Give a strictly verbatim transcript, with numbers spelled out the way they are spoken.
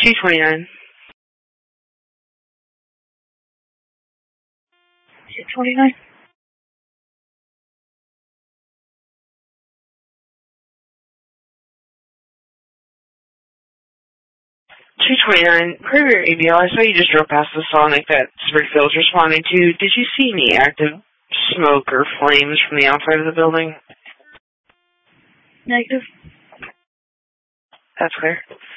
two twenty-nine. two twenty-nine? two twenty-nine, per your A B L, I saw you just drove past the Sonic that Springfield's responding to. Did you see any active smoke or flames from the outside of the building? Negative. That's clear.